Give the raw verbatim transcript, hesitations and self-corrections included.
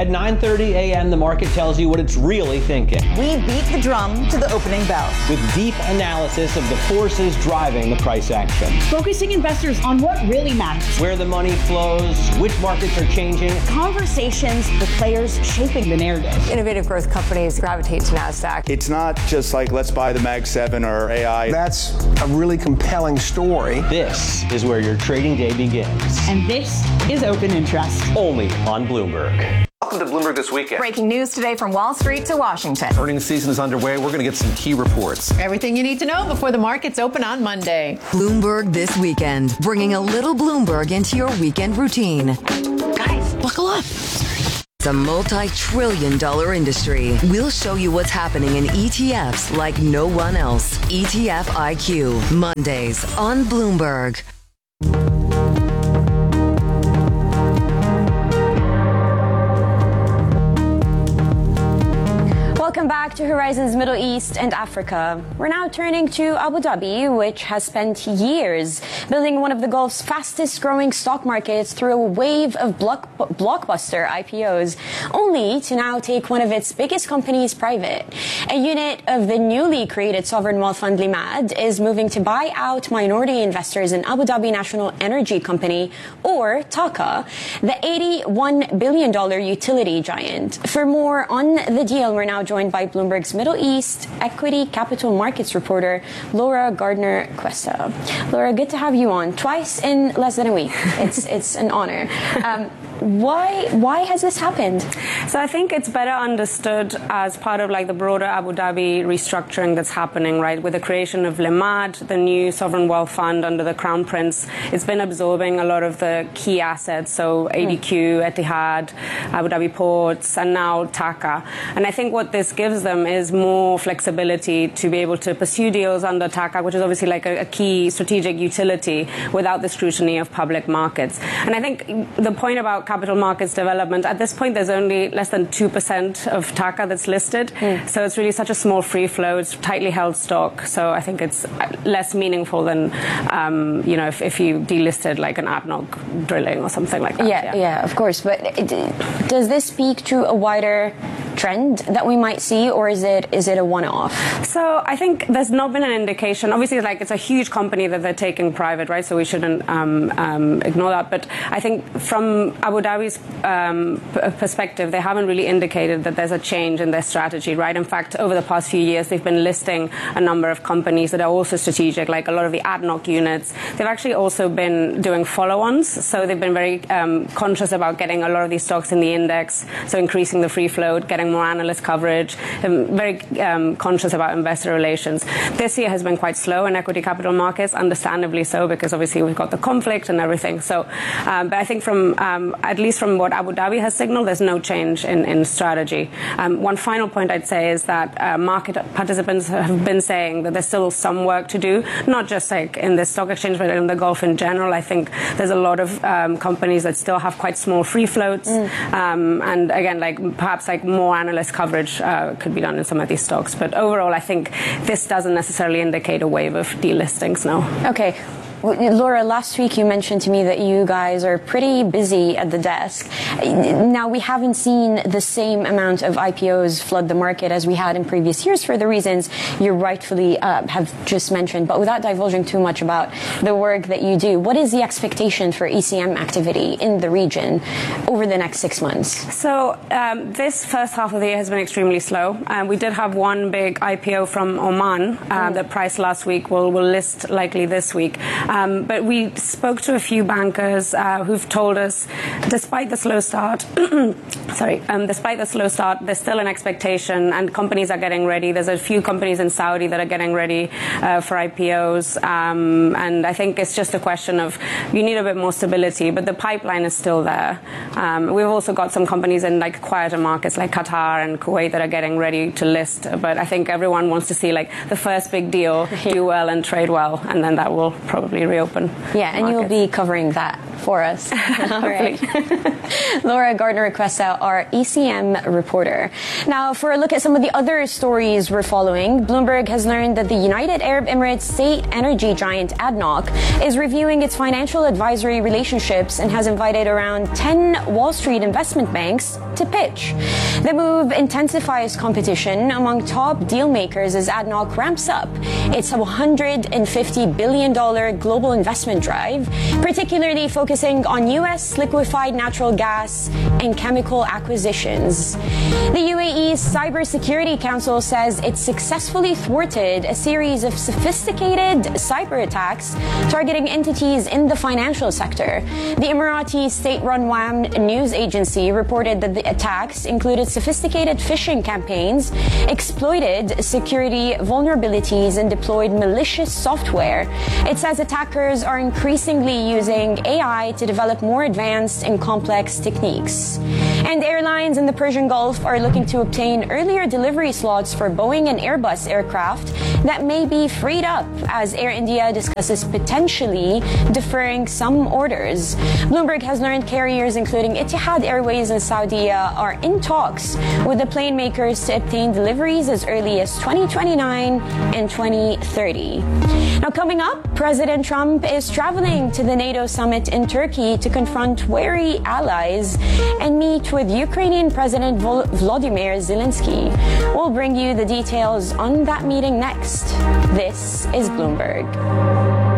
At nine thirty a.m., the market tells you what it's really thinking. We beat the drum to the opening bell. With deep analysis of the forces driving the price action. Focusing investors on what really matters. Where the money flows, which markets are changing. Conversations with players shaping the narrative. Innovative growth companies gravitate to NASDAQ. It's not just like, let's buy the Mag seven or A I. That's a really compelling story. This is where your trading day begins. And this is Open Interest. Only on Bloomberg. Welcome to Bloomberg This Weekend. Breaking news today from Wall Street to Washington. Earnings season is underway. We're going to get some key reports. Everything you need to know before the markets open on Monday. Bloomberg This Weekend, bringing a little Bloomberg into your weekend routine. Guys, buckle up. It's a multi-trillion dollar industry. We'll show you what's happening in E T Fs like no one else. E T F I Q, Mondays on Bloomberg. Welcome back to Horizons Middle East and Africa. We're now turning to Abu Dhabi, which has spent years building one of the Gulf's fastest growing stock markets through a wave of block, blockbuster I P Os, only to now take one of its biggest companies private. A unit of the newly created sovereign wealth fund Limad is moving to buy out minority investors in Abu Dhabi National Energy Company, or TAQA, the eighty-one billion dollars utility giant. For more on the deal, we're now joined by Bloomberg's Middle East Equity Capital Markets reporter, Laura Gardner-Cuesta. Laura, good to have you on twice in less than a week. It's it's an honor. Um, why why has this happened? So I think it's better understood as part of like the broader Abu Dhabi restructuring that's happening, right? With the creation of Limad, the new sovereign wealth fund under the Crown Prince, it's been absorbing a lot of the key assets. So A D Q, Etihad, Abu Dhabi Ports, and now TAQA. And I think what this gives them is more flexibility to be able to pursue deals under TAQA, which is obviously like a, a key strategic utility without the scrutiny of public markets. And I think the point about capital markets development, at this point there's only less than two percent of TAQA that's listed. Mm. So it's really such a small free flow, it's tightly held stock. So I think it's less meaningful than, um, you know, if, if you delisted like an A D N O C drilling or something like that. Yeah, yeah, yeah, of course. But it, does this speak to a wider trend that we might see, or is it is it a one-off? So I think there's not been an indication. Obviously, like it's a huge company that they're taking private, right? So we shouldn't um, um, ignore that. But I think from Abu Dhabi's um, p- perspective, they haven't really indicated that there's a change in their strategy, right? In fact, over the past few years, they've been listing a number of companies that are also strategic, like a lot of the A D N O C units. They've actually also been doing follow-ons. So they've been very um, conscious about getting a lot of these stocks in the index, so increasing the free float, getting more analyst coverage, um, very um, conscious about investor relations. This year has been quite slow in equity capital markets, understandably so, because obviously we've got the conflict and everything. So, um, but I think from, um, at least from what Abu Dhabi has signaled, there's no change in, in strategy. Um, one final point I'd say is that uh, market participants have been saying that there's still some work to do, not just like in the stock exchange, but in the Gulf in general. I think there's a lot of um, companies that still have quite small free floats. Mm. Um, and again, like perhaps like more analyst coverage uh, could be done in some of these stocks. But overall, I think this doesn't necessarily indicate a wave of delistings now. Okay. Laura, last week you mentioned to me that you guys are pretty busy at the desk. Now, we haven't seen the same amount of I P Os flood the market as we had in previous years for the reasons you rightfully uh, have just mentioned. But without divulging too much about the work that you do, what is the expectation for E C M activity in the region over the next six months? So um, this first half of the year has been extremely slow. Um, we did have one big I P O from Oman uh, mm. that priced last week. We'll, we'll list likely this week. Um, but we spoke to a few bankers uh, who've told us, despite the slow start, sorry, um, despite the slow start, there's still an expectation, and companies are getting ready. There's a few companies in Saudi that are getting ready uh, for I P Os, um, and I think it's just a question of you need a bit more stability, but the pipeline is still there. Um, we've also got some companies in like quieter markets like Qatar and Kuwait that are getting ready to list, but I think everyone wants to see like the first big deal do well and trade well, and then that will probably reopen. Yeah, and markets. You'll be covering that for us. All right. Laura Gardner-Requesta, our E C M reporter. Now, for a look at some of the other stories we're following, Bloomberg has learned that the United Arab Emirates state energy giant A D N O C is reviewing its financial advisory relationships and has invited around ten Wall Street investment banks to pitch. The move intensifies competition among top deal makers as A D N O C ramps up its one hundred fifty billion dollars global investment drive, particularly focusing on U S liquefied natural gas and chemical acquisitions. The U A E's Cybersecurity Council says it successfully thwarted a series of sophisticated cyber attacks targeting entities in the financial sector. The Emirati state-run W A M news agency reported that the attacks included sophisticated phishing campaigns, exploited security vulnerabilities, and deployed malicious software. It says attackers are increasingly using A I to develop more advanced and complex techniques. And airlines in the Persian Gulf are looking to obtain earlier delivery slots for Boeing and Airbus aircraft that may be freed up as Air India discusses potentially deferring some orders. Bloomberg has learned carriers including Etihad Airways and Saudia are in talks with the plane makers to obtain deliveries as early as twenty twenty-nine and twenty thirty. Now, coming up, President Trump is traveling to the NATO summit in Turkey to confront wary allies and meet with Ukrainian President Vol- Volodymyr Zelensky. We'll bring you the details on that meeting next. This is Bloomberg.